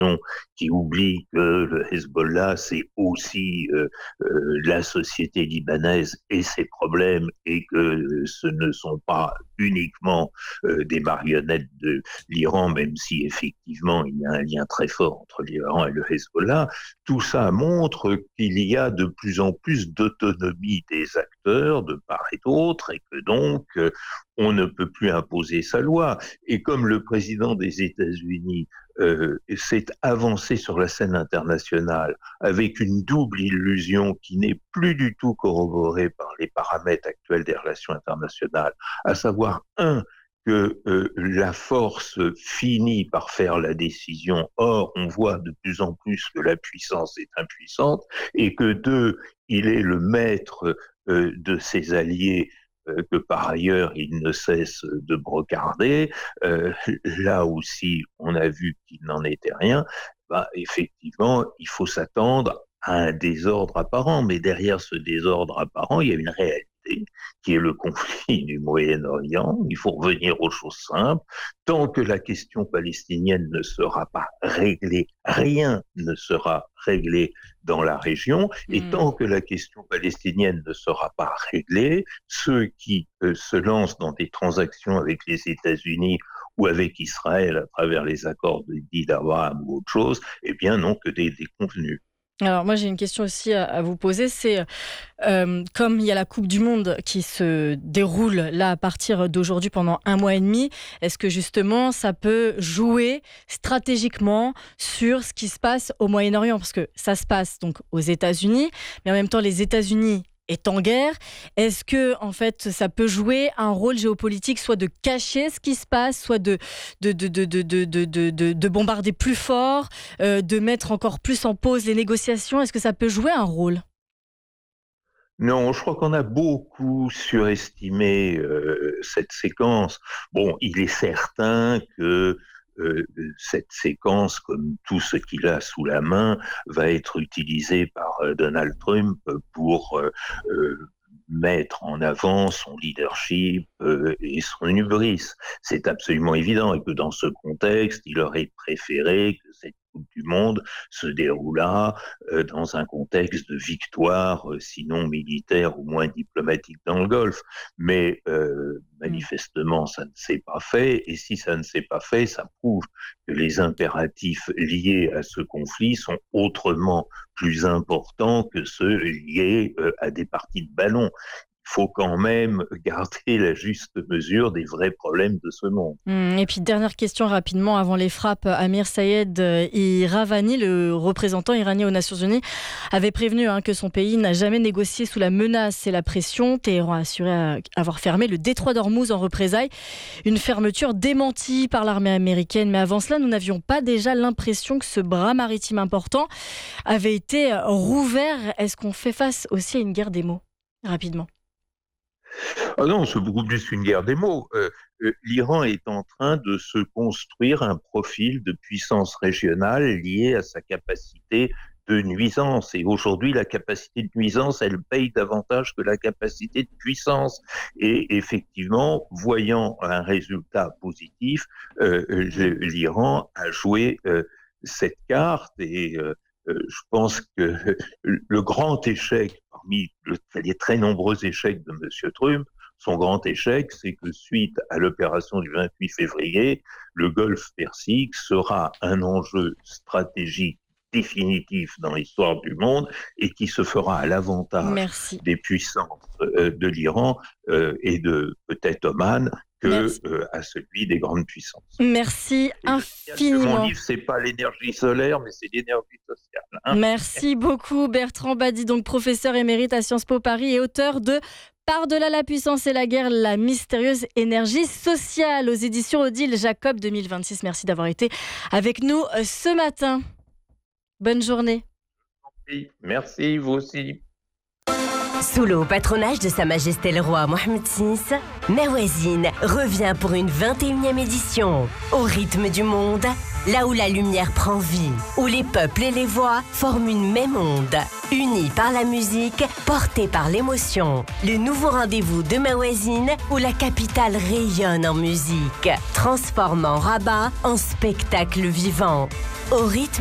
qui oublie que le Hezbollah, c'est aussi la société libanaise et ses problèmes, et que ce ne sont pas uniquement des marionnettes de l'Iran, même si effectivement il y a un lien très fort entre l'Iran et le Hezbollah. Tout ça montre qu'il y a de plus en plus d'autonomie des acteurs de part et d'autre, et que donc on ne peut plus imposer sa loi. Et comme le président des États-Unis s'est avancé sur la scène internationale avec une double illusion qui n'est plus du tout corroborée par les paramètres actuels des relations internationales, à savoir, que la force finit par faire la décision. Or, on voit de plus en plus que la puissance est impuissante, et que deux, il est le maître de ses alliés, que par ailleurs il ne cesse de brocarder. Là aussi, on a vu qu'il n'en était rien. Effectivement, il faut s'attendre à un désordre apparent, mais derrière ce désordre apparent, il y a une réalité qui est le conflit du Moyen-Orient. Il faut revenir aux choses simples. Tant que la question palestinienne ne sera pas réglée, rien ne sera réglé dans la région. Et tant que la question palestinienne ne sera pas réglée, ceux qui se lancent dans des transactions avec les États-Unis ou avec Israël à travers les accords dits d'Abraham ou autre chose, eh bien, n'ont que des déconvenus. Alors moi j'ai une question aussi à vous poser, c'est comme il y a la Coupe du Monde qui se déroule là à partir d'aujourd'hui pendant 1 mois et demi, est-ce que justement ça peut jouer stratégiquement sur ce qui se passe au Moyen-Orient? Parce que ça se passe donc aux États-Unis, mais en même temps les États-Unis est en guerre. Est-ce que en fait ça peut jouer un rôle géopolitique, soit de cacher ce qui se passe, soit de bombarder plus fort, de mettre encore plus en pause les négociations? Est-ce que ça peut jouer un rôle? Non, je crois qu'on a beaucoup surestimé cette séquence. Bon, il est certain que cette séquence, comme tout ce qu'il a sous la main, va être utilisée par Donald Trump pour mettre en avant son leadership et son hubris. C'est absolument évident, et que dans ce contexte, il aurait préféré que cette Coupe du Monde se déroula dans un contexte de victoire, sinon militaire, au moins diplomatique dans le Golfe. Mais manifestement, ça ne s'est pas fait, et si ça ne s'est pas fait, ça prouve que les impératifs liés à ce conflit sont autrement plus importants que ceux liés à des parties de ballon. Il faut quand même garder la juste mesure des vrais problèmes de ce monde. Et puis dernière question rapidement avant les frappes, Amir Sayed Iravani, le représentant iranien aux Nations Unies, avait prévenu que son pays n'a jamais négocié sous la menace et la pression. Téhéran a assuré avoir fermé le détroit d'Ormuz en représailles, une fermeture démentie par l'armée américaine. Mais avant cela, nous n'avions pas déjà l'impression que ce bras maritime important avait été rouvert. Est-ce qu'on fait face aussi à une guerre des mots, rapidement? Ah non, c'est beaucoup plus qu'une guerre des mots. L'Iran est en train de se construire un profil de puissance régionale lié à sa capacité de nuisance. Et aujourd'hui, la capacité de nuisance, elle paye davantage que la capacité de puissance. Et effectivement, voyant un résultat positif, l'Iran a joué cette carte, et je pense que le grand échec, parmi les très nombreux échecs de M. Trump, son grand échec, c'est que suite à l'opération du 28 février, le Golfe Persique sera un enjeu stratégique définitif dans l'histoire du monde, et qui se fera à l'avantage des puissances de l'Iran et de peut-être Oman que à celui des grandes puissances. Merci infiniment. Mon livre, c'est pas l'énergie solaire, mais c'est l'énergie sociale. Merci beaucoup Bertrand Badi, donc professeur émérite à Sciences Po Paris et auteur de Par-delà la puissance et la guerre, la mystérieuse énergie sociale, aux éditions Odile Jacob 2026. Merci d'avoir été avec nous ce matin. Bonne journée. Merci, vous aussi. Sous le haut patronage de Sa Majesté le Roi Mohammed VI, Merwazine revient pour une 21e édition. Au rythme du monde, là où la lumière prend vie, où les peuples et les voix forment une même onde. Unis par la musique, portés par l'émotion. Le nouveau rendez-vous de Merwazine, où la capitale rayonne en musique, transformant Rabat en spectacle vivant. au rythme